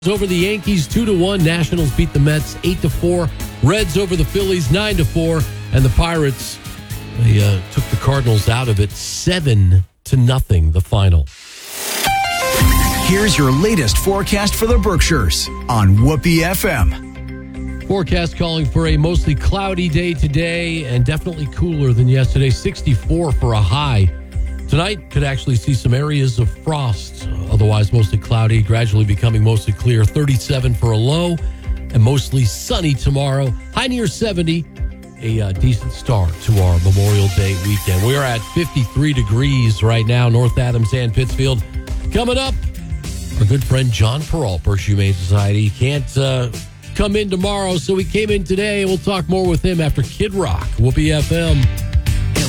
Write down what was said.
Over the Yankees 2-1. Nationals beat the Mets 8-4. Reds over the Phillies 9-4. And the Pirates, they took the Cardinals out of it 7-0, the final. Here's your latest forecast for the Berkshires on Whoopee FM. Forecast calling for a mostly cloudy day today and definitely cooler than yesterday. 64 for a high. Tonight could actually see some areas of frost. Otherwise mostly cloudy, gradually becoming mostly clear. 37 for a low and mostly sunny tomorrow. High near 70. A decent start to our Memorial Day weekend. We are at 53 degrees right now, North Adams and Pittsfield. Coming up, our good friend John Peralt, Berkshire Humane Society. Can't come in tomorrow, so he came in today. We'll talk more with him after Kid Rock, Whoopee FM.